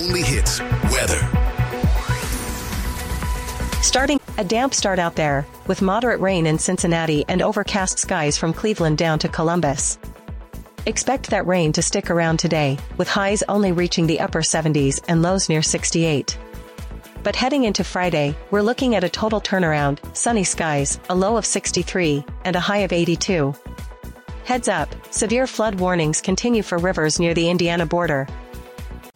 only hits, weather. Starting a damp start out there, with moderate rain in Cincinnati and overcast skies from Cleveland down to Columbus. Expect that rain to stick around today, with highs only reaching the upper 70s and lows near 68. But heading into Friday, we're looking at a total turnaround, sunny skies, a low of 63, and a high of 82. Heads up, severe flood warnings continue for rivers near the Indiana border,